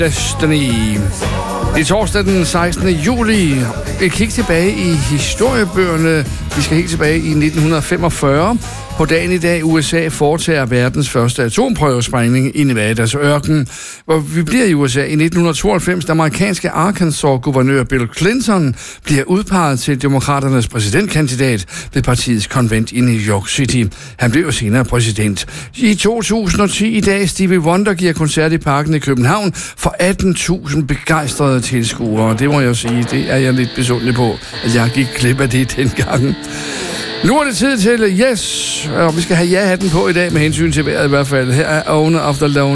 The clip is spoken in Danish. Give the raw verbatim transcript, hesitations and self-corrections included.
Destiny. Det er torsdag den sekstende juli. Et kig tilbage i historiebøgerne. Vi skal helt tilbage i nitten femogfyrre. På dagen i dag, U S A foretager verdens første atomprøvesprængning i Nevadas ørken. Hvor vi bliver i U S A i nitten tooghalvfems, da amerikanske Arkansas-guvernør Bill Clinton bliver udpeget til demokraternes præsidentkandidat ved partiets konvent i New York City. Han blev senere præsident. I to tusind og ti i dag, Stevie Wonder giver koncert i Parken i København for atten tusind begejstrede tilskuere. Det må jeg jo sige, det er jeg lidt besundelig på, at jeg gik glip af det dengang. Nu er det tid til Yes, og vi skal have ja-hatten på i dag med hensyn til vejret i hvert fald. Her er Owner of the Lone.